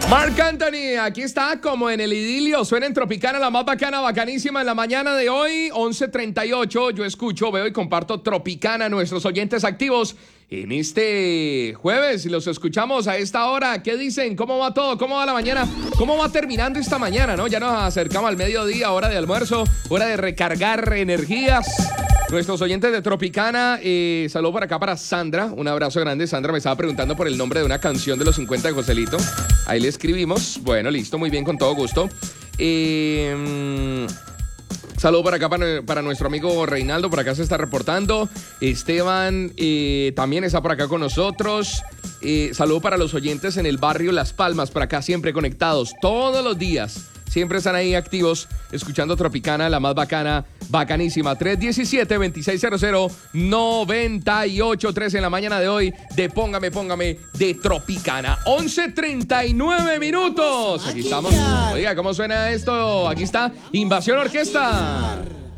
Marc Anthony, aquí está como en el idilio, suena en Tropicana, la más bacana, bacanísima en la mañana de hoy, 11:38, yo escucho, veo y comparto Tropicana, nuestros oyentes activos en este jueves, y los escuchamos a esta hora. ¿Qué dicen? ¿Cómo va todo? ¿Cómo va la mañana? ¿Cómo va terminando esta mañana, no? Ya nos acercamos al mediodía, hora de almuerzo, hora de recargar energías. Nuestros oyentes de Tropicana, saludo por acá para Sandra, un abrazo grande. Sandra me estaba preguntando por el nombre de una canción de los 50 de Joselito. Ahí le escribimos. Bueno, listo, muy bien, con todo gusto. Saludo por acá para nuestro amigo Reinaldo, por acá se está reportando. Esteban también está por acá con nosotros. Saludo para los oyentes en el barrio Las Palmas, por acá siempre conectados todos los días. Siempre están ahí activos, escuchando Tropicana, la más bacana, bacanísima. 317-2600-983 en la mañana de hoy de Póngame de Tropicana. 11:39 minutos. Aquí estamos. Oiga, ¿cómo suena esto? Aquí está Invasión Orquesta.